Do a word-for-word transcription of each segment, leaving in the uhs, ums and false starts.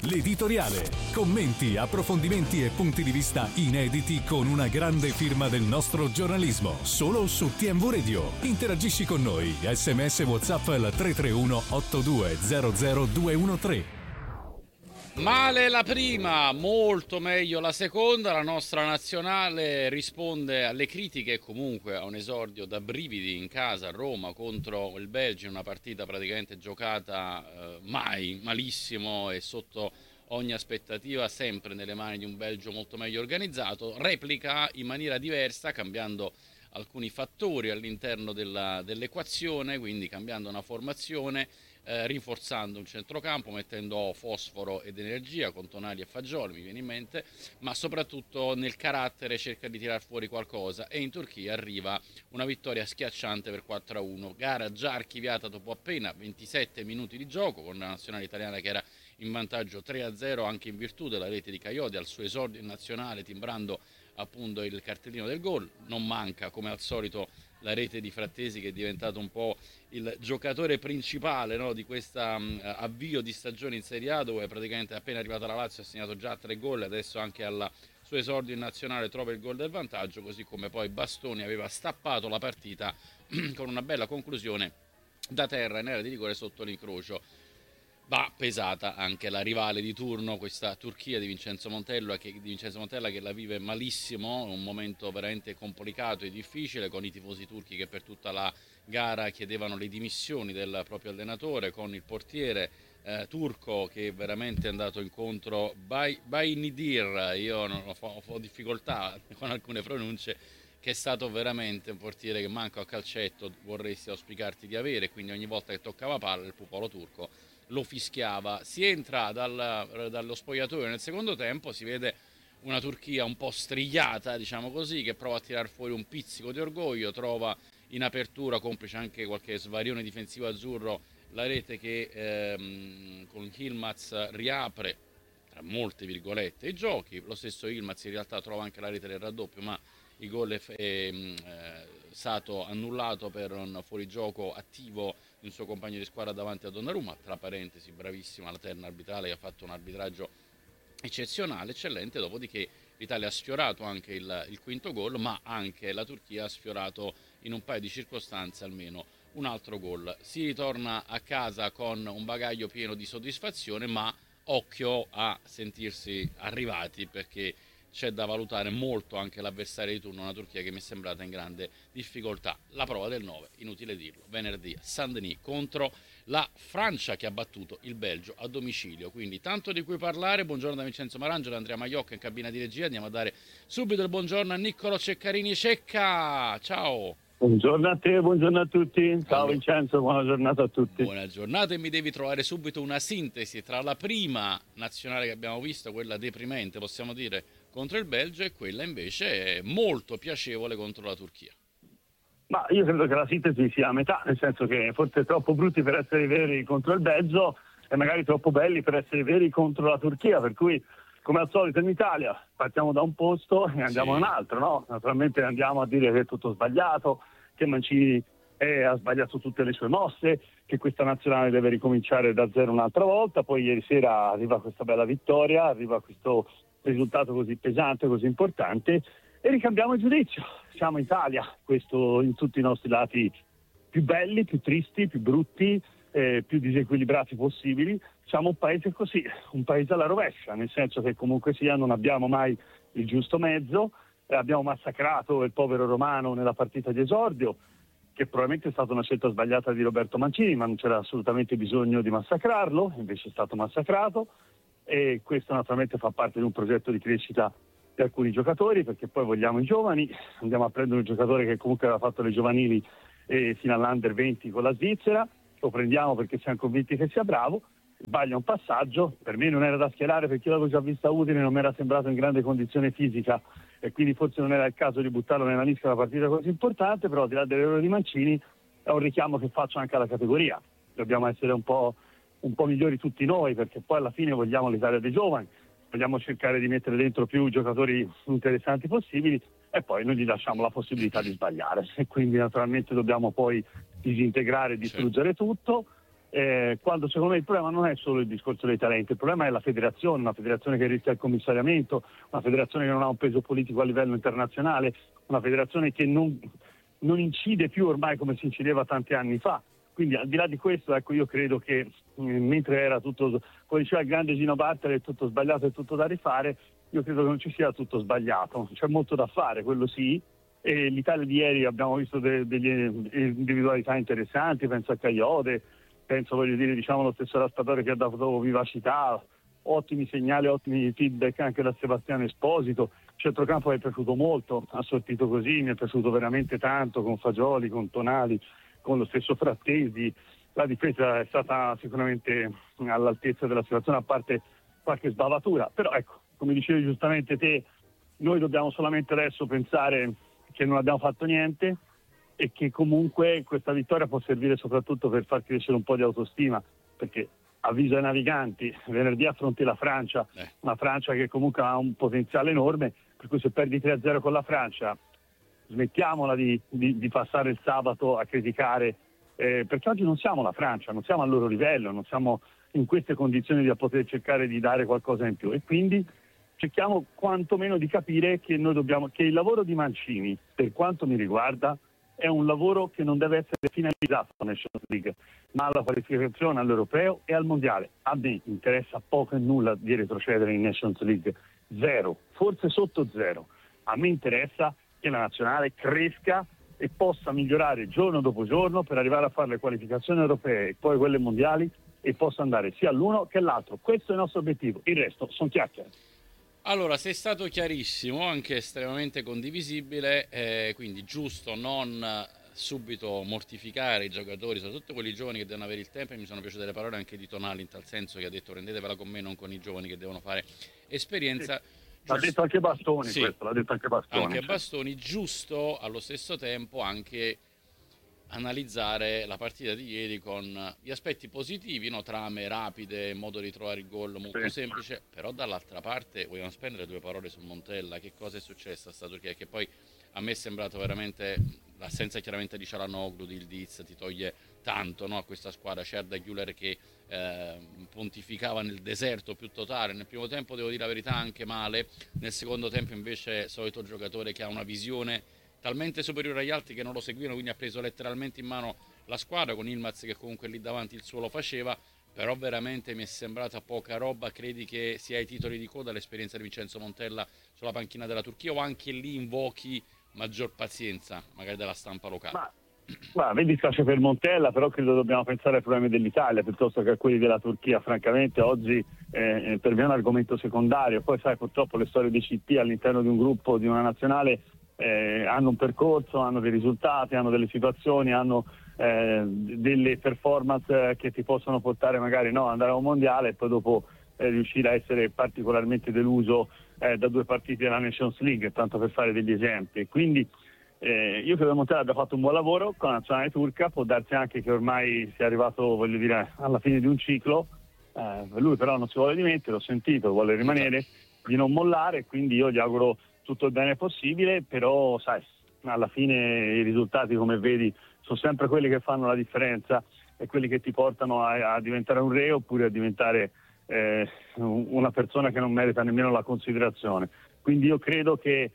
L'editoriale. Commenti, approfondimenti e punti di vista inediti con una grande firma del nostro giornalismo. Solo su T M V Radio. Interagisci con noi. S M S WhatsApp al tre tre uno otto due zero zero due uno tre. Male la prima, molto meglio la seconda. La nostra nazionale risponde alle critiche, comunque a un esordio da brividi in casa a Roma contro il Belgio, in una partita praticamente giocata eh, mai, malissimo e sotto ogni aspettativa, sempre nelle mani di un Belgio molto meglio organizzato. Replica in maniera diversa, cambiando alcuni fattori all'interno della, dell'equazione, quindi cambiando una formazione, eh, rinforzando un centrocampo, mettendo fosforo ed energia con Tonali e Fagioli, mi viene in mente, ma soprattutto nel carattere cerca di tirar fuori qualcosa, e in Turchia arriva una vittoria schiacciante per quattro a uno, gara già archiviata dopo appena ventisette minuti di gioco, con la nazionale italiana che era in vantaggio tre a zero anche in virtù della rete di Coyote al suo esordio in nazionale, timbrando appunto il cartellino del gol. Non manca, come al solito, la rete di Frattesi, che è diventato un po' il giocatore principale, no, di questo um, avvio di stagione in Serie A, dove praticamente appena arrivata la Lazio ha segnato già tre gol, adesso anche al suo esordio in nazionale trova il gol del vantaggio, così come poi Bastoni aveva stappato la partita con una bella conclusione da terra in area di rigore sotto l'incrocio. Va pesata anche la rivale di turno, questa Turchia di Vincenzo Montella, che, di Vincenzo Montella che la vive malissimo, un momento veramente complicato e difficile, con i tifosi turchi che per tutta la gara chiedevano le dimissioni del proprio allenatore, con il portiere eh, turco che è veramente andato incontro Bay, Baynidir, io non ho, ho, ho difficoltà con alcune pronunce, che è stato veramente un portiere che manco a calcetto vorresti auspicarti di avere, quindi ogni volta che toccava palla il pupolo turco lo fischiava. Si entra dal, dallo spogliatoio nel secondo tempo, si vede una Turchia un po' strigliata, diciamo così, che prova a tirar fuori un pizzico di orgoglio, trova in apertura, complice anche qualche svarione difensivo azzurro, la rete che ehm, con Yilmaz riapre, tra molte virgolette, i giochi. Lo stesso Yilmaz in realtà trova anche la rete del raddoppio, ma il gol è eh, stato annullato per un fuorigioco attivo di un suo compagno di squadra davanti a Donnarumma. Tra parentesi, bravissima la terna arbitrale, che ha fatto un arbitraggio eccezionale, eccellente. Dopodiché l'Italia ha sfiorato anche il, il quinto gol, ma anche la Turchia ha sfiorato in un paio di circostanze almeno un altro gol. Si ritorna a casa con un bagaglio pieno di soddisfazione, ma occhio a sentirsi arrivati, perché c'è da valutare molto anche l'avversario di turno, una Turchia che mi è sembrata in grande difficoltà. La prova del nove, inutile dirlo, venerdì a Saint-Denis contro la Francia, che ha battuto il Belgio a domicilio. Quindi tanto di cui parlare. Buongiorno da Vincenzo Marangelo, da Andrea Maiocca in cabina di regia. Andiamo a dare subito il buongiorno a Niccolo Ceccarini. Cecca, ciao! Buongiorno a te, buongiorno a tutti. Ciao allora, Vincenzo, buona giornata a tutti. Buona giornata, e mi devi trovare subito una sintesi tra la prima nazionale che abbiamo visto, quella deprimente possiamo dire, contro il Belgio, e quella invece molto piacevole contro la Turchia. Ma io credo che la sintesi sia a metà, nel senso che forse troppo brutti per essere veri contro il Belgio e magari troppo belli per essere veri contro la Turchia, per cui come al solito in Italia partiamo da un posto e andiamo sì. a un altro, no? Naturalmente andiamo a dire che è tutto sbagliato, che Mancini eh, ha sbagliato tutte le sue mosse, che questa nazionale deve ricominciare da zero un'altra volta. Poi ieri sera arriva questa bella vittoria, arriva questo risultato così pesante, così importante, e ricambiamo il giudizio. Siamo Italia, questo in tutti i nostri lati più belli, più tristi, più brutti, eh, più disequilibrati possibili. Siamo un paese così, un paese alla rovescia, nel senso che comunque sia non abbiamo mai il giusto mezzo, eh, abbiamo massacrato il povero Romano nella partita di esordio, che probabilmente è stata una scelta sbagliata di Roberto Mancini, ma non c'era assolutamente bisogno di massacrarlo, invece è stato massacrato, e questo naturalmente fa parte di un progetto di crescita di alcuni giocatori, perché poi vogliamo i giovani, andiamo a prendere un giocatore che comunque aveva fatto le giovanili eh, fino all'Under venti con la Svizzera, lo prendiamo perché siamo convinti che sia bravo, sbaglia un passaggio, per me non era da schierare perché io l'avevo già vista utile, non mi era sembrato in grande condizione fisica e quindi forse non era il caso di buttarlo nella lista una partita così importante, però al di là dell'errore di Mancini è un richiamo che faccio anche alla categoria. Dobbiamo essere un po', un po' migliori tutti noi, perché poi alla fine vogliamo l'Italia dei giovani, vogliamo cercare di mettere dentro più giocatori interessanti possibili e poi noi gli lasciamo la possibilità di sbagliare, e quindi naturalmente dobbiamo poi disintegrare e distruggere tutto. Eh, quando secondo me il problema non è solo il discorso dei talenti, il problema è la federazione, una federazione che rischia il commissariamento, una federazione che non ha un peso politico a livello internazionale, una federazione che non, non incide più ormai come si incideva tanti anni fa. Quindi al di là di questo, ecco, io credo che eh, mentre era tutto, come diceva il grande Gino Bartali, è tutto sbagliato e tutto da rifare, io credo che non ci sia tutto sbagliato, c'è molto da fare, quello sì. E l'Italia di ieri abbiamo visto de- delle individualità interessanti, penso a Caiote, penso, voglio dire, diciamo lo stesso Raspadori che ha dato vivacità, ottimi segnali, ottimi feedback anche da Sebastiano Esposito. Il centrocampo mi è piaciuto molto, ha sortito così, mi è piaciuto veramente tanto, con Fagioli, con Tonali, con lo stesso Frattesi. La difesa è stata sicuramente all'altezza della situazione, a parte qualche sbavatura, però ecco, come dicevi giustamente te, noi dobbiamo solamente adesso pensare che non abbiamo fatto niente e che comunque questa vittoria può servire soprattutto per far crescere un po' di autostima, perché avviso ai naviganti, venerdì affronti la Francia, eh. una Francia che comunque ha un potenziale enorme, per cui se perdi tre a zero con la Francia smettiamola di, di, di passare il sabato a criticare, eh, perché oggi non siamo la Francia, non siamo al loro livello, non siamo in queste condizioni di poter cercare di dare qualcosa in più, e quindi cerchiamo quantomeno di capire che noi dobbiamo, che il lavoro di Mancini, per quanto mi riguarda, è un lavoro che non deve essere finalizzato alla Nations League, ma alla qualificazione all'Europeo e al Mondiale. A me interessa poco e nulla di retrocedere in Nations League, zero, forse sotto zero. A me interessa che la nazionale cresca e possa migliorare giorno dopo giorno per arrivare a fare le qualificazioni europee e poi quelle mondiali e possa andare sia l'uno che l'altro. Questo è il nostro obiettivo, il resto sono chiacchiere. Allora, sei stato chiarissimo, anche estremamente condivisibile, eh, quindi giusto non subito mortificare i giocatori, soprattutto quelli giovani che devono avere il tempo, e mi sono piaciute le parole anche di Tonali in tal senso, che ha detto prendetevela con me, non con i giovani che devono fare esperienza. Sì. L'ha detto anche Bastoni, sì, questo, l'ha detto anche Bastoni. Anche Bastoni, giusto allo stesso tempo anche analizzare la partita di ieri con gli aspetti positivi, no? Trame rapide, modo di trovare il gol molto sì. semplice, però dall'altra parte vogliamo spendere due parole su Montella. Che cosa è successo a sta Turchia? Che poi a me è sembrato veramente, l'assenza chiaramente di Çalhanoğlu, di Yildiz ti toglie tanto, no? A questa squadra. C'è Arda Güler che eh, pontificava nel deserto più totale. Nel primo tempo, devo dire la verità, anche male. Nel secondo tempo invece solito giocatore che ha una visione talmente superiore agli altri che non lo seguivano, quindi ha preso letteralmente in mano la squadra, con Yilmaz che comunque lì davanti il suo lo faceva. Però veramente mi è sembrata poca roba. Credi che sia ai titoli di coda l'esperienza di Vincenzo Montella sulla panchina della Turchia, o anche lì invochi maggior pazienza magari della stampa locale? Ma, ma mi dispiace per Montella, però credo dobbiamo pensare ai problemi dell'Italia piuttosto che a quelli della Turchia. Francamente oggi eh, per me è un argomento secondario. Poi sai, purtroppo le storie dei C P all'interno di un gruppo, di una nazionale, Eh, hanno un percorso, hanno dei risultati, hanno delle situazioni, hanno eh, delle performance eh, che ti possono portare magari no, ad andare a un mondiale e poi dopo eh, riuscire a essere particolarmente deluso eh, da due partite della Nations League, tanto per fare degli esempi. Quindi eh, io credo che Montella abbia fatto un buon lavoro con la nazionale turca. Può darsi anche che ormai sia arrivato, voglio dire, alla fine di un ciclo, eh, lui però non si vuole dimettere, l'ho sentito, vuole rimanere, di non mollare, quindi io gli auguro tutto il bene possibile, però sai, alla fine i risultati, come vedi, sono sempre quelli che fanno la differenza e quelli che ti portano a, a diventare un re oppure a diventare eh, una persona che non merita nemmeno la considerazione. Quindi io credo che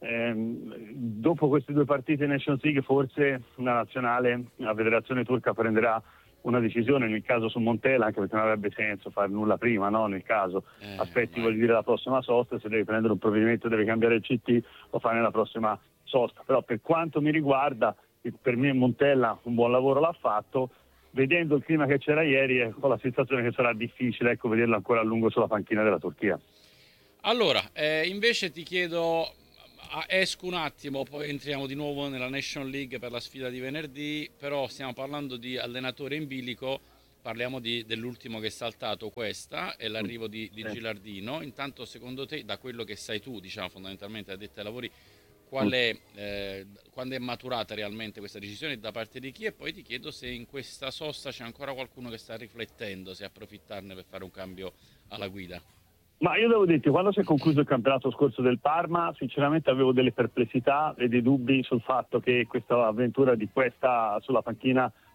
ehm, dopo queste due partite Nations League forse la nazionale, la federazione turca prenderà una decisione, nel caso su Montella, anche perché non avrebbe senso fare nulla prima, no? Nel caso eh, aspetti, voglio dire, la prossima sosta, se devi prendere un provvedimento devi cambiare il C T, lo fai nella prossima sosta. Però per quanto mi riguarda, per me Montella un buon lavoro l'ha fatto. Vedendo il clima che c'era ieri, ho la sensazione che sarà difficile, ecco, vederlo ancora a lungo sulla panchina della Turchia. Allora, eh, invece ti chiedo, esco un attimo, poi entriamo di nuovo nella National League per la sfida di venerdì, però stiamo parlando di allenatore in bilico, parliamo di, dell'ultimo che è saltato, questa è l'arrivo di, di Gilardino. Intanto, secondo te, da quello che sai tu, diciamo fondamentalmente addetti ai lavori, qual è, eh, quando è maturata realmente questa decisione, da parte di chi? E poi ti chiedo se in questa sosta c'è ancora qualcuno che sta riflettendo, se approfittarne per fare un cambio alla guida. Ma io devo dirti, quando si è concluso il campionato scorso del Parma, sinceramente avevo delle perplessità e dei dubbi sul fatto che questa avventura di questa sulla panchina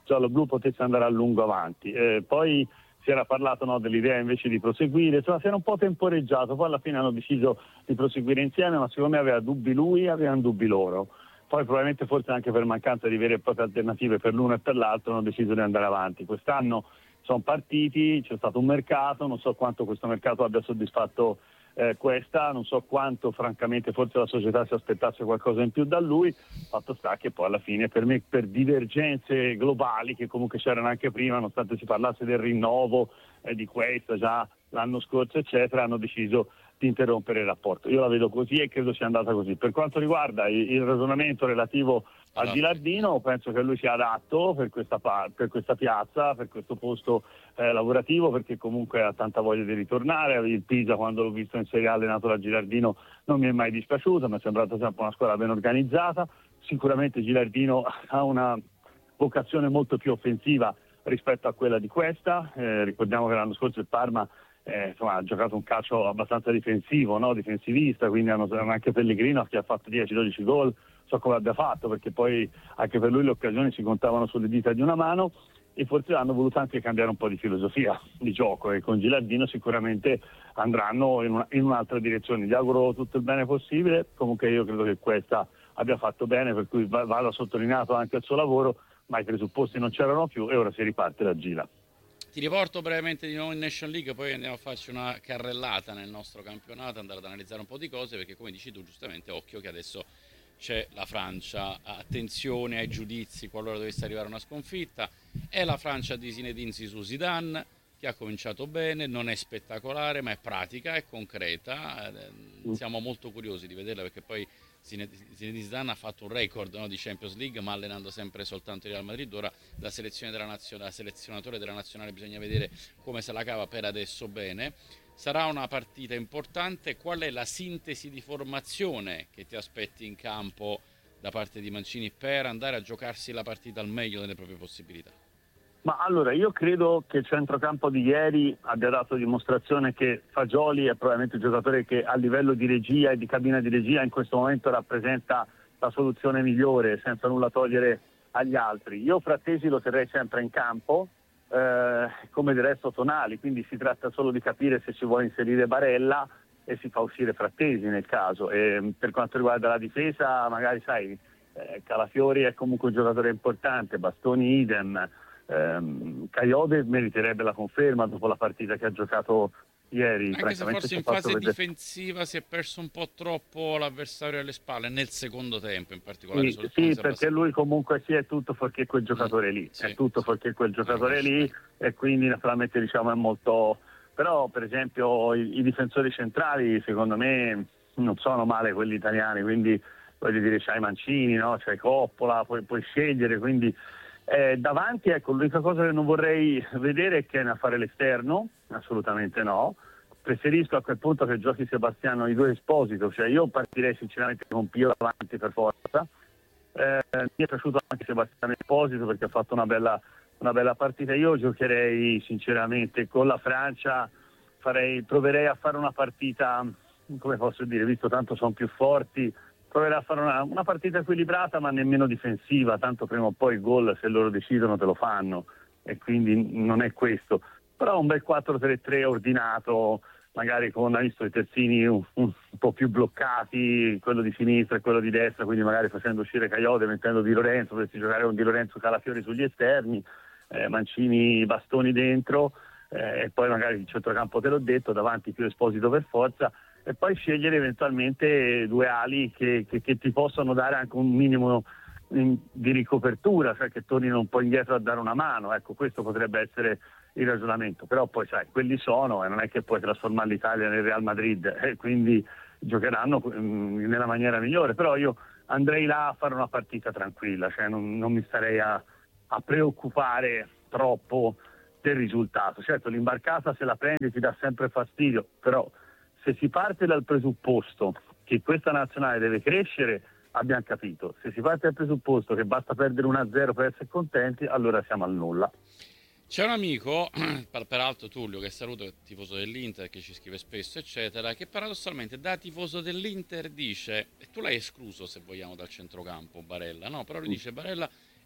giallo-blu potesse andare a lungo avanti. Eh, poi si era parlato, no, dell'idea invece di proseguire, insomma si era un po' temporeggiato, poi alla fine hanno deciso di proseguire insieme, ma secondo me aveva dubbi lui, avevano dubbi loro. Poi probabilmente forse anche per mancanza di vere e proprie alternative per l'uno e per l'altro hanno deciso di andare avanti. Quest'anno sono partiti, c'è stato un mercato, non so quanto questo mercato abbia soddisfatto eh, questa, non so quanto francamente forse la società si aspettasse qualcosa in più da lui, fatto sta che poi alla fine per me per divergenze globali che comunque c'erano anche prima, nonostante si parlasse del rinnovo eh, di questa già l'anno scorso eccetera, hanno deciso di interrompere il rapporto. Io la vedo così e credo sia andata così. Per quanto riguarda il, il ragionamento relativo a Gilardino, penso che lui sia adatto per questa, per questa piazza, per questo posto eh, lavorativo, perché comunque ha tanta voglia di ritornare. Il Pisa, quando l'ho visto in Serie A allenato da Gilardino, non mi è mai dispiaciuto, mi è sembrata sempre una squadra ben organizzata. Sicuramente Gilardino ha una vocazione molto più offensiva rispetto a quella di questa. Eh, ricordiamo che l'anno scorso il Parma Eh, insomma, ha giocato un calcio abbastanza difensivo, no? Difensivista, quindi hanno anche Pellegrino che ha fatto dieci dodici gol, so come abbia fatto, perché poi anche per lui le occasioni si contavano sulle dita di una mano, e forse hanno voluto anche cambiare un po' di filosofia di gioco, e con Gilardino sicuramente andranno in, una, in un'altra direzione. Gli auguro tutto il bene possibile, comunque io credo che questa abbia fatto bene, per cui va, vada sottolineato anche il suo lavoro, ma i presupposti non c'erano più e ora si riparte da Gila. Ti riporto brevemente di nuovo in Nation League, poi andiamo a farci una carrellata nel nostro campionato, andare ad analizzare un po' di cose, perché come dici tu giustamente, occhio che adesso c'è la Francia, attenzione ai giudizi qualora dovesse arrivare una sconfitta, è la Francia di Zinedine Zidane, che ha cominciato bene, non è spettacolare ma è pratica, è concreta, siamo molto curiosi di vederla, perché poi Zinedine Zidane ha fatto un record, no, di Champions League, ma allenando sempre soltanto il Real Madrid. Ora da selezione della nazionale, da selezionatore della nazionale bisogna vedere come se la cava, per adesso bene. Sarà una partita importante. Qual è la sintesi di formazione che ti aspetti in campo da parte di Mancini per andare a giocarsi la partita al meglio delle proprie possibilità? Ma allora, io credo che il centrocampo di ieri abbia dato dimostrazione che Fagioli è probabilmente il giocatore che a livello di regia e di cabina di regia in questo momento rappresenta la soluzione migliore, senza nulla togliere agli altri. Io Frattesi lo terrei sempre in campo, eh, come del resto Tonali, quindi si tratta solo di capire se si vuole inserire Barella e si fa uscire Frattesi nel caso. E per quanto riguarda la difesa, magari sai, eh, Calafiori è comunque un giocatore importante, Bastoni idem. Um, Caiode meriterebbe la conferma dopo la partita che ha giocato ieri. Anche se forse in fase vedere... difensiva si è perso un po' troppo l'avversario alle spalle, nel secondo tempo in particolare. Sì, sì, perché lui comunque sì, è tutto fuorché quel giocatore lì, sì, è tutto sì, fuorché quel giocatore lì sì. E quindi naturalmente diciamo è molto... Però per esempio i, i difensori centrali secondo me non sono male quelli italiani, quindi voglio dire c'hai Mancini, no? C'hai Coppola, puoi, puoi scegliere, quindi... Eh, davanti, ecco, l'unica cosa che non vorrei vedere è che ne a fare l'esterno, assolutamente no. Preferisco a quel punto che giochi Sebastiano i due Esposito, cioè io partirei sinceramente con Pio davanti per forza. Eh, mi è piaciuto anche Sebastiano Esposito perché ha fatto una bella, una bella partita. Io giocherei sinceramente con la Francia, farei, proverei a fare una partita, come posso dire, visto tanto sono più forti, proverà a fare una, una partita equilibrata ma nemmeno difensiva, tanto prima o poi il gol se loro decidono te lo fanno e quindi non è questo, però un bel quattro tre tre ordinato, magari con, hai visto i terzini un, un, un po' più bloccati, quello di sinistra e quello di destra, quindi magari facendo uscire Caiode, mettendo Di Lorenzo, potresti giocare con Di Lorenzo Calafiori sugli esterni, eh, Mancini Bastoni dentro, eh, e poi magari il centrocampo te l'ho detto, davanti più Esposito per forza, e poi scegliere eventualmente due ali che, che, che ti possano dare anche un minimo di ricopertura, cioè che tornino un po' indietro a dare una mano, ecco, questo potrebbe essere il ragionamento, però poi sai, quelli sono e non è che puoi trasformare l'Italia nel Real Madrid e quindi giocheranno mh, nella maniera migliore, però io andrei là a fare una partita tranquilla, cioè non, non mi starei a, a preoccupare troppo del risultato. Certo, l'imbarcata se la prendi ti dà sempre fastidio, però se si parte dal presupposto che questa nazionale deve crescere, abbiamo capito. Se si parte dal presupposto che basta perdere uno a zero per essere contenti, allora siamo al nulla. C'è un amico, peraltro Tullio, che saluto, è tifoso dell'Inter, che ci scrive spesso, eccetera, che paradossalmente da tifoso dell'Inter dice, e tu l'hai escluso se vogliamo dal centrocampo Barella, no? Però lui dice Barella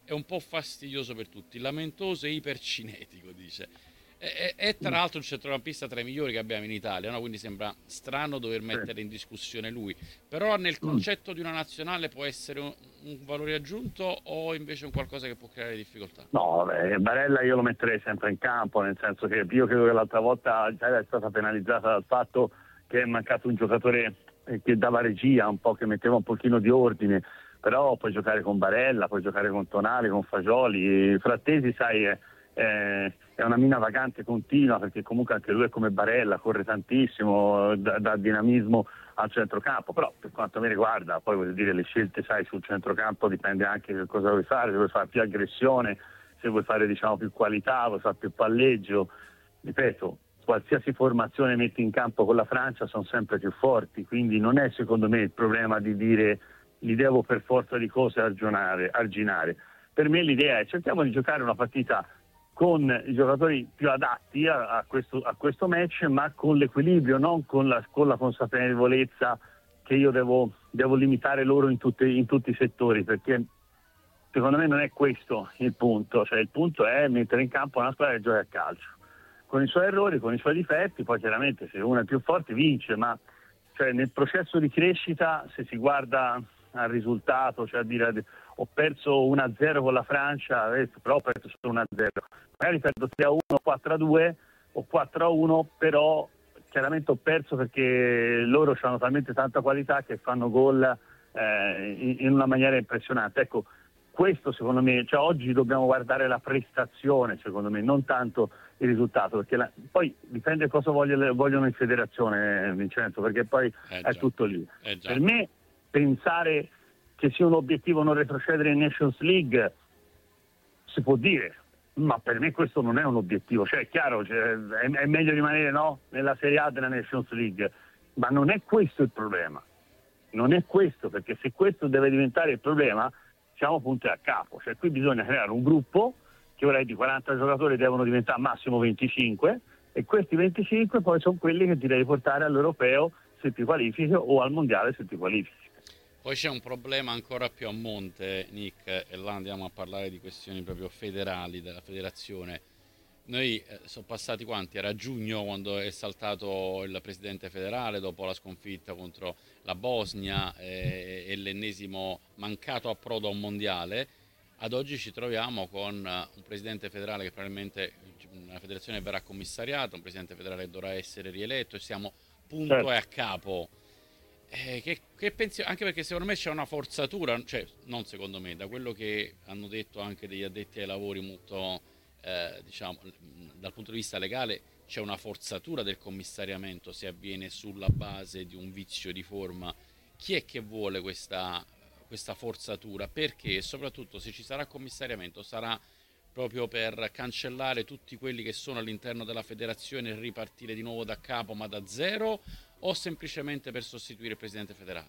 è un po' fastidioso per tutti, lamentoso e ipercinetico, dice. È, è, è tra l'altro un centrocampista tra i migliori che abbiamo in Italia, no? Quindi sembra strano dover mettere in discussione lui, però nel concetto di una nazionale può essere un, un valore aggiunto o invece un qualcosa che può creare difficoltà? No, beh, Barella io lo metterei sempre in campo, nel senso che io credo che l'altra volta l'Italia è stata penalizzata dal fatto che è mancato un giocatore che dava regia, un po' che metteva un pochino di ordine, però puoi giocare con Barella, puoi giocare con Tonali, con Fagioli. Frattesi, sai, è, è, è una mina vagante continua, perché comunque anche lui è come Barella, corre tantissimo, dà, dà dinamismo al centrocampo, però per quanto mi riguarda poi voglio dire le scelte, sai, sul centrocampo dipende anche che cosa vuoi fare, se vuoi fare più aggressione, se vuoi fare diciamo più qualità, vuoi fare più palleggio. Ripeto, qualsiasi formazione metti in campo con la Francia sono sempre più forti, quindi non è secondo me il problema di dire li devo per forza di cose arginare, arginare. Per me l'idea è cerchiamo di giocare una partita con i giocatori più adatti a, a, questo, a questo match, ma con l'equilibrio, non con la, con la consapevolezza che io devo, devo limitare loro in, tutte, in tutti i settori, perché secondo me non è questo il punto, cioè il punto è mettere in campo una squadra che gioca a calcio, con i suoi errori, con i suoi difetti. Poi chiaramente se uno è più forte vince, ma cioè, nel processo di crescita, se si guarda al risultato, cioè a dire ho perso uno a zero con la Francia, però ho perso solo uno a zero, magari perdo tre a uno, quattro a due o quattro a uno, però chiaramente ho perso perché loro hanno talmente tanta qualità che fanno gol eh, in, in una maniera impressionante. Ecco, questo secondo me, cioè oggi dobbiamo guardare la prestazione, secondo me, non tanto il risultato, perché la, poi dipende cosa voglio, vogliono in federazione, Vincenzo, perché poi eh è già, tutto lì. Eh per me pensare che sia un obiettivo non retrocedere in Nations League si può dire, ma per me questo non è un obiettivo, cioè è chiaro, cioè, è, è meglio rimanere no, nella Serie A della Nations League, ma non è questo il problema, non è questo, perché se questo deve diventare il problema siamo punti a capo, cioè qui bisogna creare un gruppo che ora è di quaranta giocatori, devono diventare massimo venticinque, e questi venticinque poi sono quelli che ti devi portare all'europeo se ti qualifichi o al mondiale se ti qualifichi. Poi c'è un problema ancora più a monte, Nick, e là andiamo a parlare di questioni proprio federali della federazione. Noi eh, sono passati quanti? Era giugno quando è saltato il presidente federale dopo la sconfitta contro la Bosnia eh, e l'ennesimo mancato approdo a un mondiale. Ad oggi ci troviamo con un presidente federale che probabilmente la federazione verrà commissariata, un presidente federale che dovrà essere rieletto, e siamo punto certo. e a capo. Eh, che, che pensi? Anche perché secondo me c'è una forzatura, cioè non secondo me, da quello che hanno detto anche degli addetti ai lavori molto, eh, diciamo, dal punto di vista legale c'è una forzatura del commissariamento se avviene sulla base di un vizio di forma. Chi è che vuole questa, questa forzatura? Perché? E soprattutto se ci sarà commissariamento sarà proprio per cancellare tutti quelli che sono all'interno della federazione e ripartire di nuovo da capo ma da zero, o semplicemente per sostituire il presidente federale?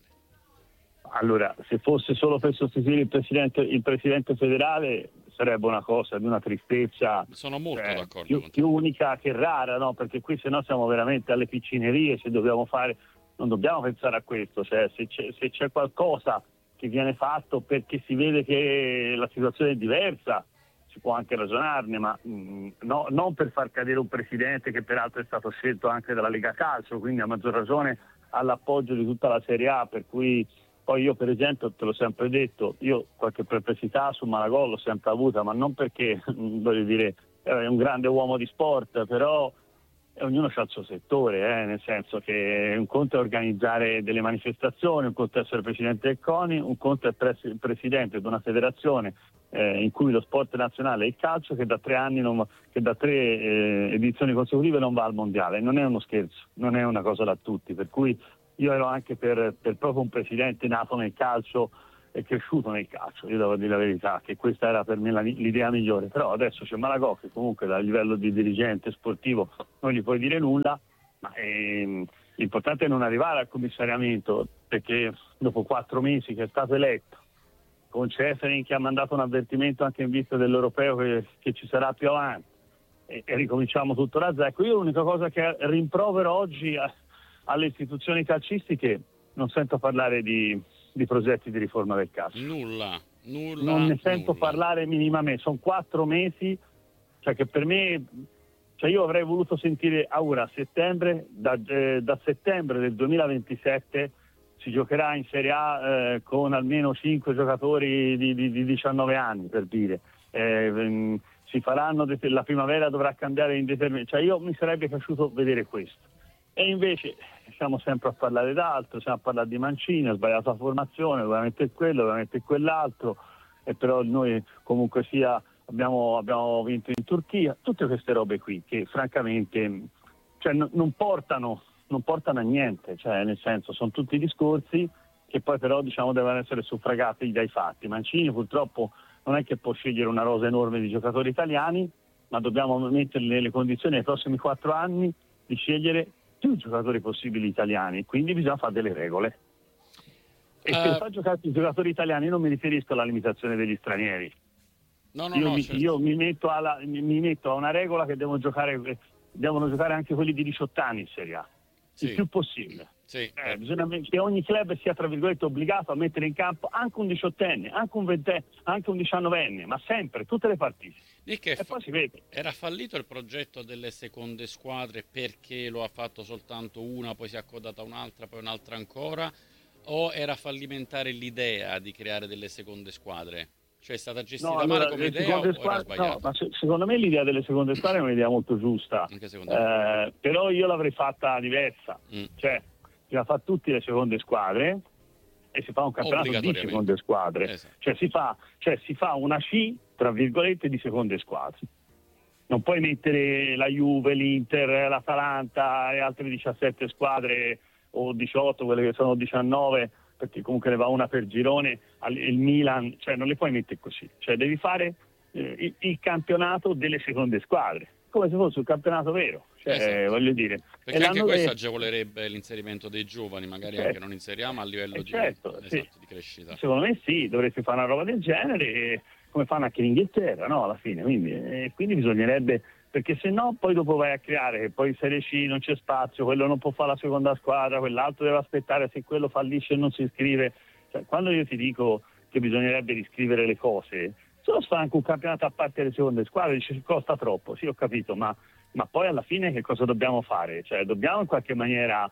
Allora, se fosse solo per sostituire il presidente, il presidente federale sarebbe una cosa di una tristezza. Sono molto eh, d'accordo più, con te. più unica che rara, no? Perché qui se no siamo veramente alle piccinerie, se dobbiamo fare, non dobbiamo pensare a questo, cioè se c'è, se c'è qualcosa che viene fatto perché si vede che la situazione è diversa, si può anche ragionarne, ma mh, no, non per far cadere un presidente che peraltro è stato scelto anche dalla Lega Calcio, quindi a maggior ragione all'appoggio di tutta la Serie A, per cui poi io per esempio te l'ho sempre detto, io qualche perplessità su Malagò l'ho sempre avuta, ma non perché voglio dire è un grande uomo di sport, però ognuno ha il suo settore, eh, nel senso che un conto è organizzare delle manifestazioni, un conto è essere presidente del CONI, un conto è pres- presidente di una federazione eh, in cui lo sport nazionale è il calcio, che da tre anni non, che da tre eh, edizioni consecutive non va al mondiale. Non è uno scherzo, non è una cosa da tutti, per cui io ero anche per, per proprio un presidente nato nel calcio e cresciuto nel calcio, io devo dire la verità, che questa era per me la, l'idea migliore, però adesso c'è Malagò che comunque dal livello di dirigente sportivo non gli puoi dire nulla, ma ehm, l'importante è non arrivare al commissariamento, perché dopo quattro mesi che è stato eletto, con Ceferin che ha mandato un avvertimento anche in vista dell'europeo che, che ci sarà più avanti, e, e ricominciamo tutto da zero. Ecco, io l'unica cosa che rimprovero oggi a, alle istituzioni calcistiche, non sento parlare di di progetti di riforma del calcio. Nulla, Nulla, non ne sento nulla. parlare minimamente. Sono quattro mesi, cioè che per me, cioè io avrei voluto sentire Aura a settembre, da, eh, da settembre del duemilaventisette si giocherà in Serie A eh, con almeno cinque giocatori di, di, di diciannove anni, per dire. Eh, mh, si faranno, la primavera dovrà cambiare indeterminato, cioè io mi sarebbe piaciuto vedere questo. E invece siamo sempre a parlare d'altro, siamo a parlare di Mancini, ha sbagliato la formazione, doveva mettere quello, doveva mettere quell'altro, e però noi comunque sia abbiamo, abbiamo vinto in Turchia, tutte queste robe qui che francamente cioè, n- non portano non portano a niente, cioè nel senso sono tutti discorsi che poi però diciamo devono essere suffragati dai fatti. Mancini purtroppo non è che può scegliere una rosa enorme di giocatori italiani, ma dobbiamo metterli nelle condizioni nei prossimi quattro anni di scegliere più giocatori possibili italiani, quindi bisogna fare delle regole. E Uh, per far giocare i giocatori italiani non mi riferisco alla limitazione degli stranieri. No, no, io, no, mi, certo. io mi, metto alla, mi, mi metto a una regola che devono giocare, devono giocare anche quelli di diciotto anni in Serie A, Sì. il più possibile. Sì, Eh, bisogna che ogni club sia tra virgolette obbligato a mettere in campo anche un diciottenne, anche un ventenne, anche un diciannovenne, ma sempre, tutte le partite. Nick, E fa- poi si vede. era fallito il progetto delle seconde squadre perché lo ha fatto soltanto una, poi si è accodata un'altra, poi un'altra ancora, o era fallimentare l'idea di creare delle seconde squadre? Cioè è stata gestita No, male allora, come le idea o seconde era squadre, sbagliata? no, ma se- secondo me l'idea delle seconde squadre è un'idea molto giusta, Anche secondo me. eh, però io l'avrei fatta diversa, Mm. cioè si fa tutte le seconde squadre e si fa un campionato di Obbligatoriamente. seconde squadre, Esatto. cioè si fa, cioè si fa una C tra virgolette di seconde squadre. Non puoi mettere la Juve, l'Inter, l'Atalanta e altre diciassette squadre o diciotto, quelle che sono diciannove, perché comunque ne va una per girone, al- il Milan, cioè non le puoi mettere così, cioè devi fare eh, il, il campionato delle seconde squadre, come se fosse un campionato vero, cioè Esatto. voglio dire. Perché E anche l'hanno questo detto. agevolerebbe l'inserimento dei giovani, magari Certo. anche non in Serie A, ma a livello Eh, di, certo, sì. esatto, di crescita. Secondo me sì, dovresti fare una roba del genere, e come fanno anche in Inghilterra, no? Alla fine, quindi, eh, quindi bisognerebbe, perché se no poi dopo vai a creare che poi in Serie C non c'è spazio, quello non può fare la seconda squadra, quell'altro deve aspettare, se quello fallisce e non si iscrive. Cioè, quando io ti dico che bisognerebbe riscrivere le cose, se lo fa anche un campionato a parte le seconde squadre, dice che costa troppo, sì ho capito, ma, ma poi alla fine che cosa dobbiamo fare? Cioè dobbiamo in qualche maniera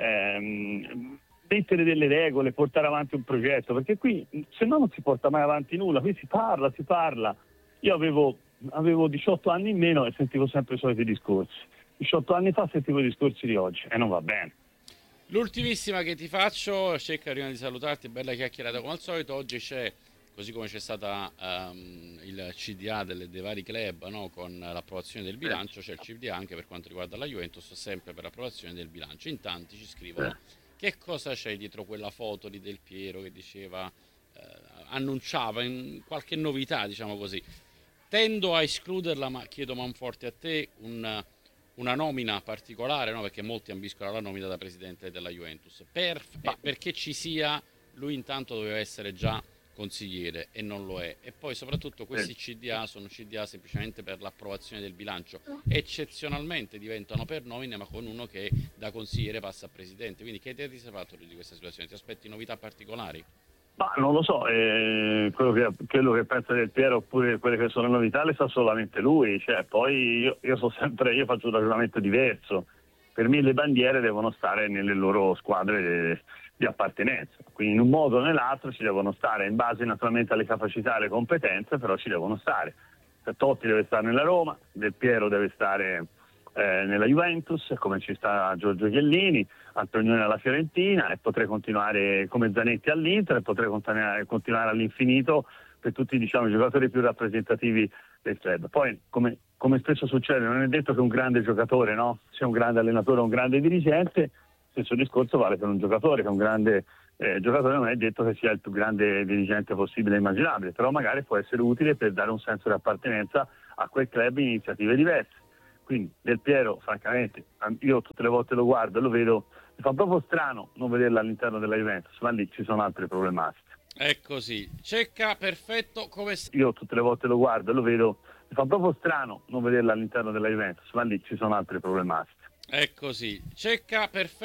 ehm, mettere delle regole, portare avanti un progetto, perché qui se no non si porta mai avanti nulla, qui si parla, si parla. Io avevo, avevo diciotto anni in meno e sentivo sempre i soliti discorsi. diciotto anni fa sentivo i discorsi di oggi e non va bene. L'ultimissima che ti faccio, Cecca, prima di salutarti, bella chiacchierata come al solito. Oggi c'è, così come c'è stata um, il C D A delle, dei vari club, no? Con l'approvazione del bilancio, c'è il C D A anche per quanto riguarda la Juventus, sempre per l'approvazione del bilancio. In tanti ci scrivono che cosa c'è dietro quella foto di Del Piero che diceva, eh, annunciava in qualche novità, diciamo così. Tendo a escluderla, ma chiedo Manforte a te un... una nomina particolare, no? Perché molti ambiscono alla nomina da presidente della Juventus, per, eh, perché ci sia, lui intanto doveva essere già consigliere e non lo è, e poi soprattutto questi C D A sono C D A semplicemente per l'approvazione del bilancio, eccezionalmente diventano per nomine, ma con uno che da consigliere passa a presidente. Quindi che idea ti sei fatto di questa situazione? Ti aspetti novità particolari? Ma non lo so, eh, quello, che, quello che pensa Del Piero oppure quelle che sono le novità le sa solamente lui, cioè, poi io, io so sempre, io faccio un ragionamento diverso. Per me le bandiere devono stare nelle loro squadre di, di appartenenza, quindi in un modo o nell'altro ci devono stare, in base naturalmente alle capacità e alle competenze, però ci devono stare. Totti deve stare nella Roma, Del Piero deve stare eh, nella Juventus, come ci sta Giorgio Chiellini, Antonioni alla Fiorentina, e potrei continuare come Zanetti all'Inter, e potrei continuare, continuare all'infinito per tutti, diciamo, i giocatori più rappresentativi del club. Poi, come, come spesso succede, non è detto che un grande giocatore, no, sia un grande allenatore o un grande dirigente, stesso discorso vale per un giocatore, che un grande eh, giocatore non è detto che sia il più grande dirigente possibile e immaginabile, però magari può essere utile per dare un senso di appartenenza a quel club in iniziative diverse. Quindi Del Piero, francamente, io tutte le volte lo guardo e lo vedo, mi fa proprio strano non vederlo all'interno della Juventus, ma lì ci sono altre problematiche. È così. Cecca, perfetto, come... Io tutte le volte lo guardo e lo vedo, mi fa proprio strano non vederlo all'interno della Juventus, ma lì ci sono altre problematiche. È così. Cecca, perfetto.